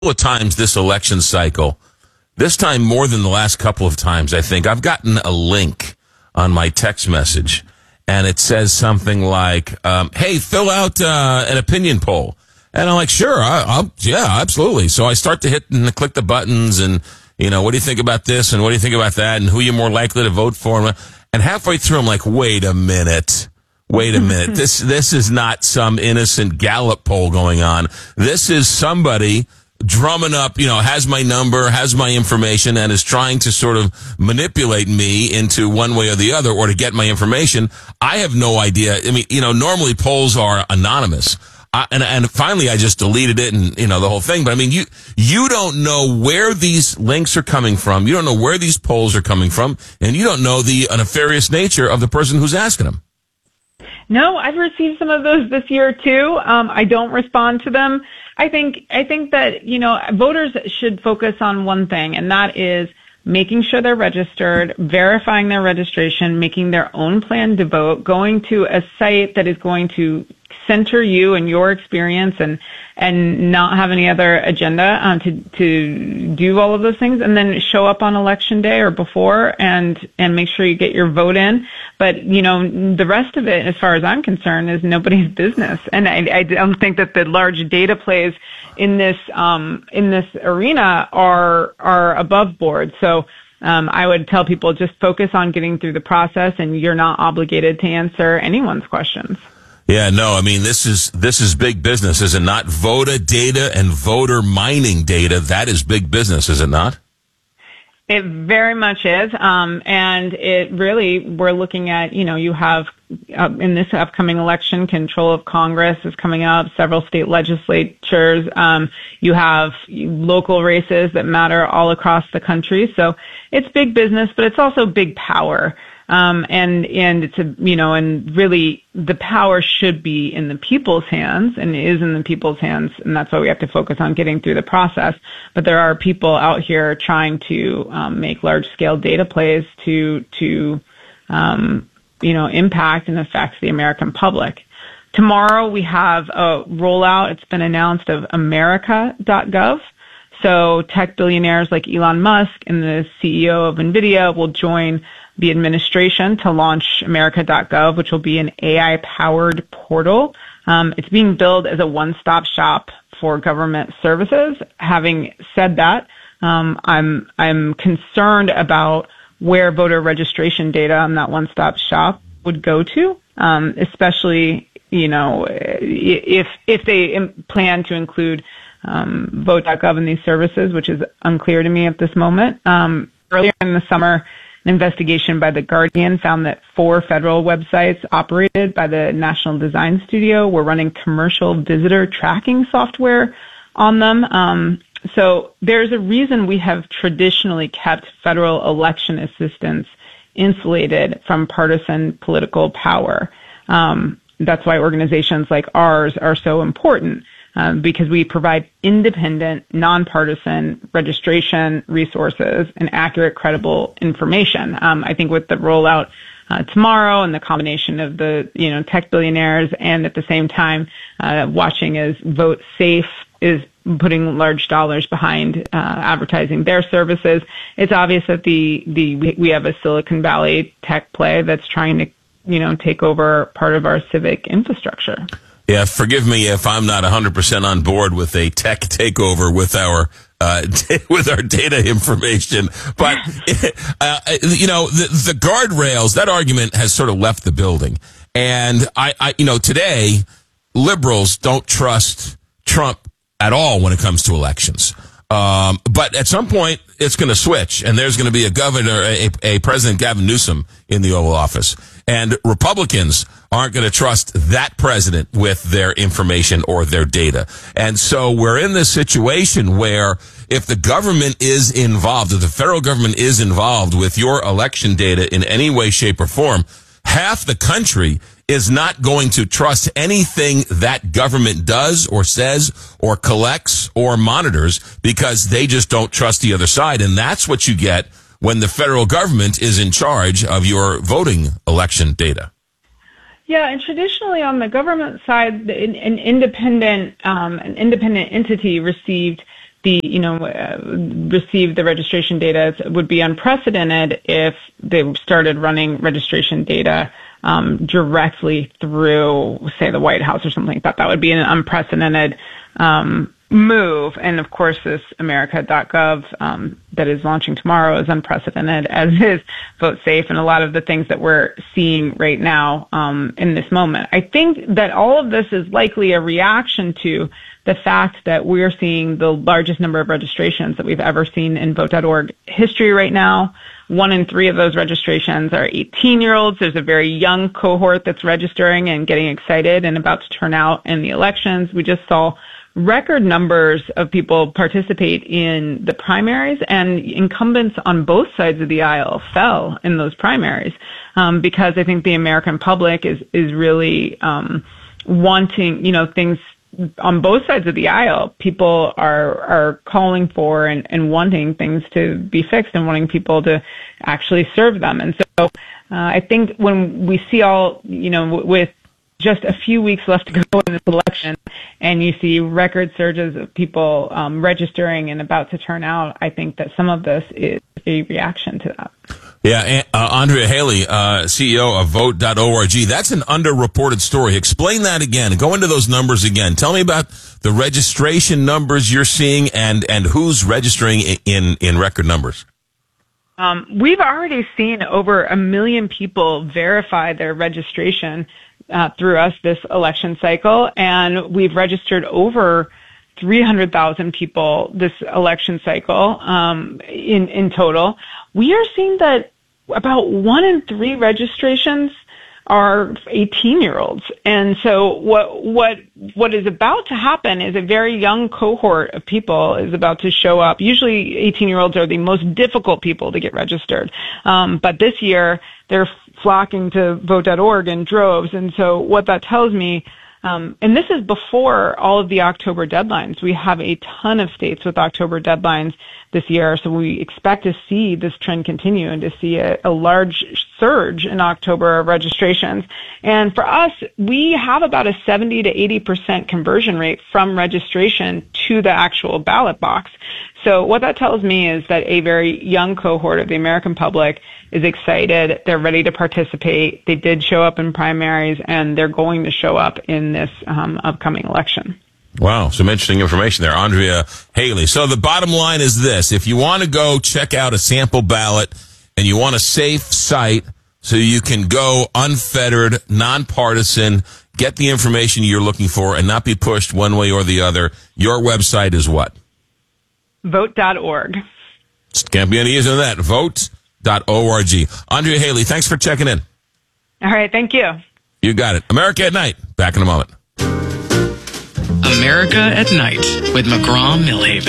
of times this election cycle, this time more than the last couple of times, I think, I've gotten a link on my text message, and it says something like, hey, fill out an opinion poll. And I'm like, sure, yeah, absolutely. So I start to hit and click the buttons and, what do you think about this and what do you think about that and who you're more likely to vote for? And halfway through, I'm like, wait a minute. This is not some innocent Gallup poll going on. This is somebody drumming up, has my number, has my information, and is trying to sort of manipulate me into one way or the other, or to get my information. I have no idea. I mean, normally polls are anonymous. And finally I just deleted it and, the whole thing. But I mean, you don't know where these links are coming from. You don't know where these polls are coming from. And you don't know the nefarious nature of the person who's asking them. No, I've received some of those this year too. I don't respond to them. I think that, voters should focus on one thing, and that is making sure they're registered, verifying their registration, making their own plan to vote, going to a site that is going to center you and your experience and not have any other agenda to do all of those things, and then show up on election day or before and make sure you get your vote in. But, the rest of it, as far as I'm concerned, is nobody's business. And I don't think that the large data plays in this arena are above board. So I would tell people just focus on getting through the process, and you're not obligated to answer anyone's questions. Yeah, no, I mean, this is big business, is it not? Voter data and voter mining data, that is big business, is it not? It very much is. And it really, we're looking at, you have in this upcoming election, control of Congress is coming up, several state legislatures. You have local races that matter all across the country. So it's big business, but it's also big power. And it's and really the power should be in the people's hands and is in the people's hands. And that's why we have to focus on getting through the process. But there are people out here trying to, make large scale data plays to impact and affect the American public. Tomorrow we have a rollout. It's been announced of America.gov. So tech billionaires like Elon Musk and the CEO of NVIDIA will join the administration to launch America.gov, which will be an AI-powered portal. It's being billed as a one-stop shop for government services. Having said that, I'm concerned about where voter registration data on that one-stop shop would go to, especially if they plan to include vote.gov in these services, which is unclear to me at this moment. Earlier in the summer, an investigation by The Guardian found that 4 federal websites operated by the National Design Studio were running commercial visitor tracking software on them. So there's a reason we have traditionally kept federal election assistance insulated from partisan political power. That's why organizations like ours are so important. Because we provide independent, nonpartisan registration resources and accurate, credible information. I think with the rollout tomorrow and the combination of the tech billionaires, and at the same time watching as Vote Safe is putting large dollars behind advertising their services, it's obvious that we have a Silicon Valley tech play that's trying to take over part of our civic infrastructure. Yeah, forgive me if I'm not 100% on board with a tech takeover with our data information. But, the guardrails, that argument has sort of left the building. And today, liberals don't trust Trump at all when it comes to elections. But at some point, it's going to switch, and there's going to be a President Gavin Newsom in the Oval Office. And Republicans aren't going to trust that president with their information or their data. And so we're in this situation where if the government is involved, if the federal government is involved with your election data in any way, shape, or form, half the country is not going to trust anything that government does or says or collects or monitors, because they just don't trust the other side. And that's what you get when the federal government is in charge of your voting election data. Yeah, and traditionally on the government side, an independent entity received receive the registration data. It would be unprecedented if they started running registration data directly through, say, the White House or something like that. That would be an unprecedented move. And of course, this America.gov that is launching tomorrow is unprecedented, as is VoteSafe and a lot of the things that we're seeing right now in this moment. I think that all of this is likely a reaction to the fact that we're seeing the largest number of registrations that we've ever seen in Vote.org history right now. 1 in 3 of those registrations are 18-year-olds. There's a very young cohort that's registering and getting excited and about to turn out in the elections. We just saw record numbers of people participate in the primaries, and incumbents on both sides of the aisle fell in those primaries because I think the American public is really wanting, things on both sides of the aisle. People are calling for and wanting things to be fixed and wanting people to actually serve them. And so I think when we see with just a few weeks left to go in this election, and you see record surges of people registering and about to turn out, I think that some of this is a reaction to that. Yeah, Andrea Haley, CEO of Vote.org. That's an underreported story. Explain that again. Go into those numbers again. Tell me about the registration numbers you're seeing and who's registering in record numbers. We've already seen over 1 million people verify their registration through us this election cycle, and we've registered over 300,000 people this election cycle in total. We are seeing that about 1 in 3 registrations are 18-year-olds. And so what is about to happen is a very young cohort of people is about to show up. Usually 18-year-olds are the most difficult people to get registered. But this year they're flocking to Vote.org in droves. And so what that tells me, and this is before all of the October deadlines. We have a ton of states with October deadlines this year, so we expect to see this trend continue and to see a large surge in October of registrations. And for us, we have about a 70 to 80% conversion rate from registration to the actual ballot box. So what that tells me is that a very young cohort of the American public is excited. They're ready to participate. They did show up in primaries, and they're going to show up in this upcoming election. Wow, some interesting information there, Andrea Haley. So the bottom line is this. If you want to go check out a sample ballot and you want a safe site so you can go unfettered, nonpartisan, get the information you're looking for and not be pushed one way or the other, your website is what? Vote.org. Can't be any easier than that. Vote.org. Andrea Haley, thanks for checking in. All right, thank you. You got it. America at Night. Back in a moment. America at Night with McGraw-Milhaven.